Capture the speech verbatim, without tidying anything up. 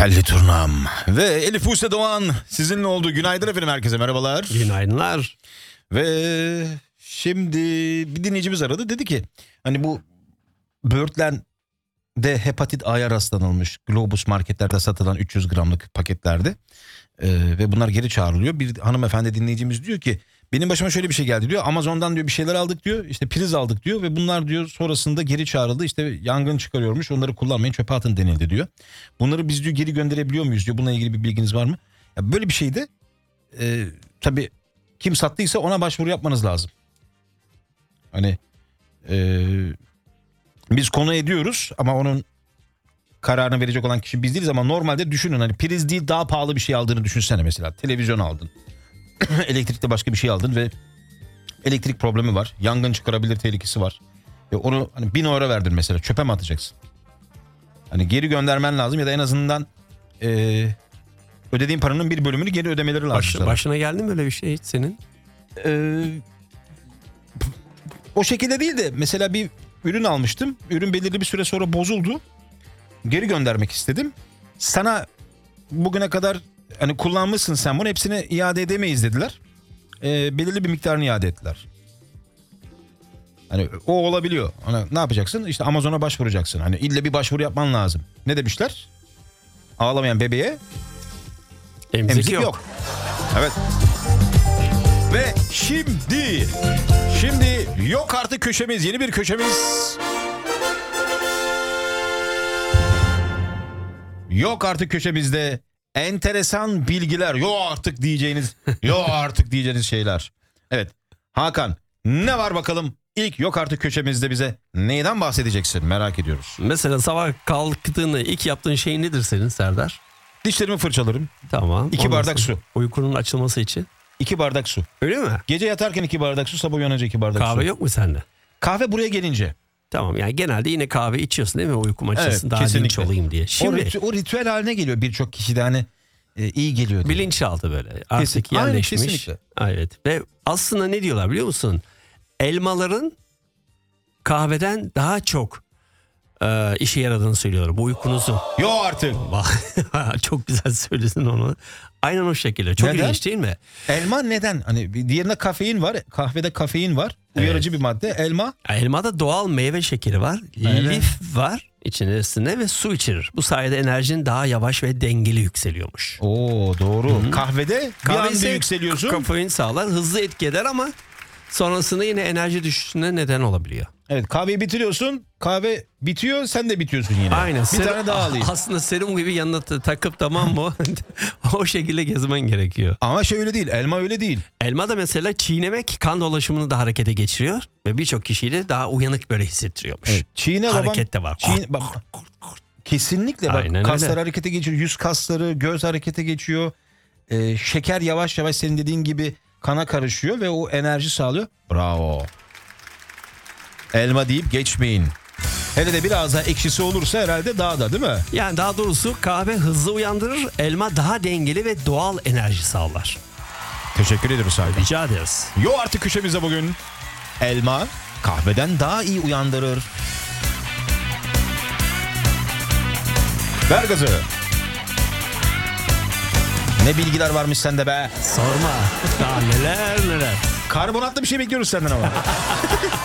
Telli Turnam ve Elif Buse Doğan sizinle oldu. Günaydın efendim, herkese merhabalar. Günaydınlar. Ve şimdi bir dinleyicimiz aradı, dedi ki hani bu böğürtlende hepatit A'ya rastlanılmış, Globus marketlerde satılan üç yüz gramlık paketlerde ee, ve bunlar geri çağrılıyor. Bir hanımefendi dinleyicimiz diyor ki benim başıma şöyle bir şey geldi diyor. Amazon'dan diyor bir şeyler aldık diyor. İşte priz aldık diyor ve bunlar diyor sonrasında geri çağrıldı. İşte yangın çıkarıyormuş. Onları kullanmayın, çöpe atın denildi diyor. Bunları biz diyor geri gönderebiliyor muyuz diyor. Bununla ilgili bir bilginiz var mı? Ya böyle bir şeyde e, tabii kim sattıysa ona başvuru yapmanız lazım. Hani e, biz konu ediyoruz ama onun kararını verecek olan kişi biz değiliz, ama normalde düşünün, hani priz değil daha pahalı bir şey aldığını düşünsene mesela. Televizyon aldın. Elektrikte başka bir şey aldın ve elektrik problemi var. Yangın çıkarabilir tehlikesi var. Ve onu hani bin euro verdin mesela, çöpe mi atacaksın? Hani geri göndermen lazım ya da en azından e, ödediğin paranın bir bölümünü geri ödemeleri lazım. Baş, başına geldi mi öyle bir şey hiç senin? Ee, o şekilde değil de mesela bir ürün almıştım. Ürün belirli bir süre sonra bozuldu. Geri göndermek istedim. Sana bugüne kadar hani kullanmışsın sen bunu, hepsini iade edemeyiz dediler. Ee, belirli bir miktarını iade ettiler. Hani o olabiliyor. Hani ne yapacaksın? İşte Amazon'a başvuracaksın. Hani ille bir başvuru yapman lazım. Ne demişler? Ağlamayan bebeğe Emzik, emzik yok. yok. Evet. Ve şimdi şimdi yok artık köşemiz, yeni bir köşemiz. Yok artık köşemizde enteresan bilgiler, yok artık diyeceğiniz, yok artık diyeceğiniz şeyler. Evet. Hakan, ne var bakalım? İlk yok artık köşemizde bize neyden bahsedeceksin, merak ediyoruz. Mesela sabah kalktığında ilk yaptığın şey nedir senin Serdar? Dişlerimi fırçalarım. Tamam. İki bardak su. Uykunun açılması için. İki bardak su. Öyle mi? Gece yatarken iki bardak su, sabah uyanınca iki bardak su. Kahve yok mu sende? Kahve buraya gelince. Tamam, yani genelde yine kahve içiyorsun değil mi? Uykum açılsın, Evet, daha kesinlikle. dinç olayım diye. O, Şimdi rit- o ritüel haline geliyor birçok kişide, hani e, iyi geliyor diye. bilinçaltı böyle artık Kesin- Aynen, yerleşmiş. kesinlikle. Evet. Ve aslında ne diyorlar biliyor musun? Elmaların kahveden daha çok e, işe yaradığını söylüyorlar bu uykunuzun. Yok artık. Çok güzel söyledin onu. Aynen o şekilde. Çok Neden? ilginç değil mi? Elma neden? Hani bir diğerinde kafein var. Kahvede kafein var. Uyarıcı bir madde. Elma. Elmada doğal meyve şekeri var. Evet. Lif var içerisinde ve su içerir. Bu sayede enerjin daha yavaş ve dengeli yükseliyormuş. Oo, doğru. Hı-hı. Kahvede bir Kahve anda ise yükseliyorsun. kafein sağlar, hızlı etki eder ama sonrasında yine enerji düşüşüne neden olabiliyor. Evet, kahveyi bitiriyorsun. Kahve bitiyor, sen de bitiyorsun yine. Aynen. Bir Serum- tane daha alayım. Aslında serum gibi yanına ta- takıp tamam mı? O şekilde gezmen gerekiyor. Ama şey öyle değil. Elma öyle değil. Elma da mesela çiğnemek kan dolaşımını da harekete geçiriyor ve birçok kişiyi de daha uyanık böyle hissettiriyormuş. Evet. Çiğne babam. Hareket de var. Çiğne, bak, kesinlikle bak. Aynen Kaslar öyle. harekete geçiyor. Yüz kasları, göz harekete geçiyor. Ee, şeker yavaş yavaş senin dediğin gibi kana karışıyor ve o enerji sağlıyor. Bravo. Elma deyip geçmeyin. Hele de biraz daha ekşisi olursa herhalde daha da, değil mi? Yani daha doğrusu kahve hızlı uyandırır, elma daha dengeli ve doğal enerji sağlar. Teşekkür ederim sahibi. Rica ederiz. Yo artık köşemize bugün elma kahveden daha iyi uyandırır. Ver gazı. Ne bilgiler varmış sende be. Sorma. Daha neler neler. Karbonatlı bir şey bekliyoruz senden ama.